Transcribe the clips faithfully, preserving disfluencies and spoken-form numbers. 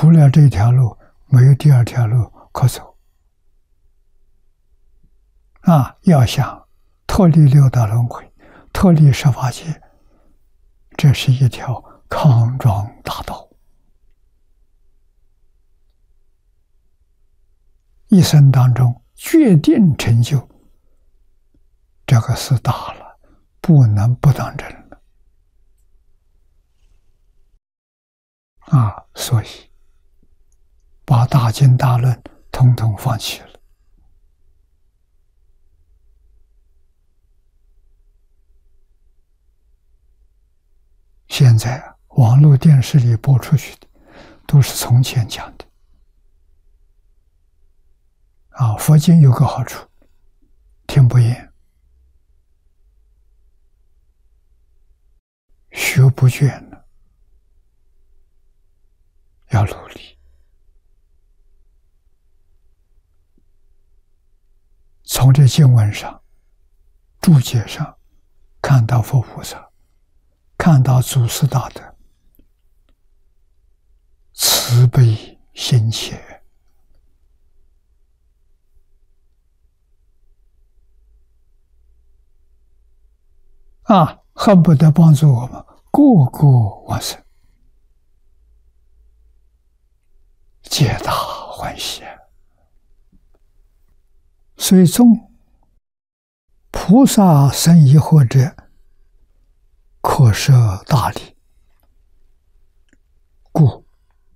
除了这条路，没有第二条路可走。啊，要想脱离六道轮回，脱离十法界，这是一条康庄大道。一生当中决定成就，这个事大了，不能不当真了。啊，所以把大经大论统统放弃了。现在网络电视里播出去的，都是从前讲的。啊，佛经有个好处，听不厌，学不倦了，要努力。从这经文上、注解上，看到佛菩萨，看到祖师大德慈悲心切。啊，恨不得帮助我们个个往生，皆大欢喜。所以中菩萨生疑惑者，可摄大理，故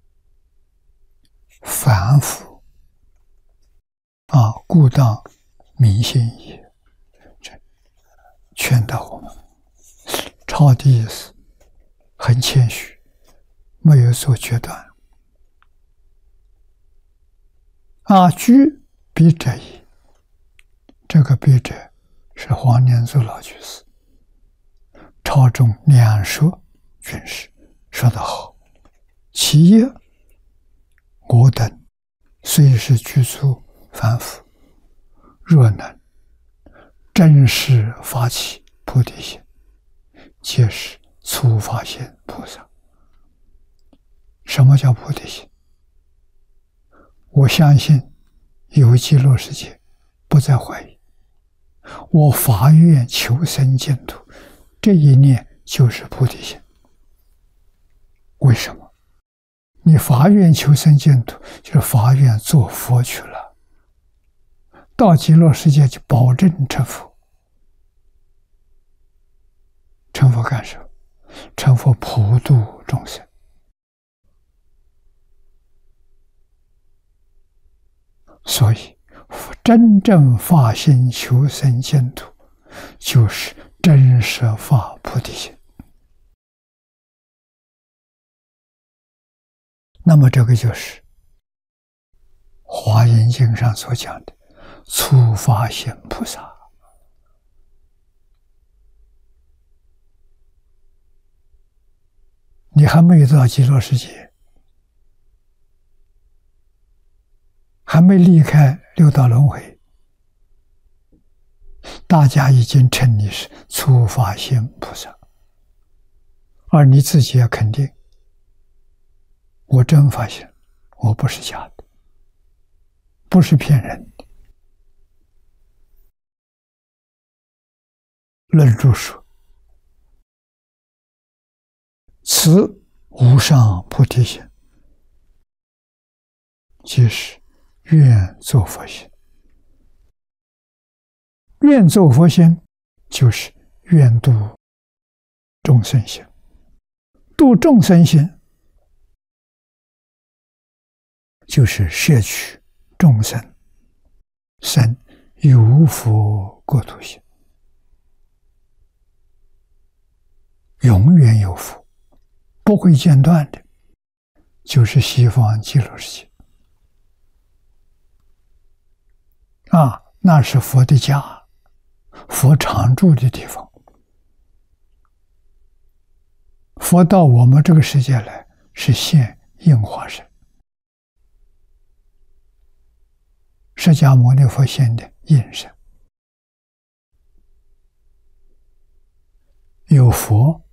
凡夫啊，故当明心也。劝导我们，抄的意思很谦虚，没有做决断。啊，居必者矣。这个必者是黄念祖老居士，朝中两说军事说得好。其一，我等虽是居住凡夫，若能真实发起菩提心，皆是初发现菩萨。什么叫菩提心？我相信有极乐世界，不再怀疑。我发愿求生净土，这一念就是菩提心。为什么？你发愿求生净土，就是发愿做佛去了，到极乐世界就保证成佛。成佛干什么？成佛普度众生。所以真正发心求生净土，就是真实发菩提心。那么这个就是华严经上所讲的初发现菩萨。你还没有到极乐世界，还没离开六道轮回，大家已经称你是初发现菩萨，而你自己要肯定，我真发现，我不是假的，不是骗人的。论著说，此无上菩提心，即是愿作佛心。愿作佛心，就是愿度众生心。度众生心，就是摄取众生生有佛国土心，永远有福，不会间断的，就是西方极乐世界啊，那是佛的家，佛常住的地方。佛到我们这个世界来，是现应化身。释迦牟尼佛现的应身，有佛